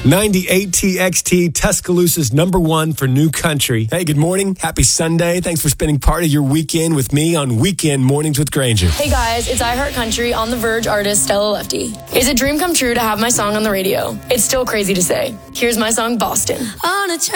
98TXT, Tuscaloosa's #1 for new country. Hey, good morning. Happy Sunday. Thanks for spending part of your weekend with me on Weekend Mornings with Granger. Hey guys, it's iHeartCountry On the Verge artist Stella Lefty. It's a dream come true to have my song on the radio. It's still crazy to say. Here's my song, Boston.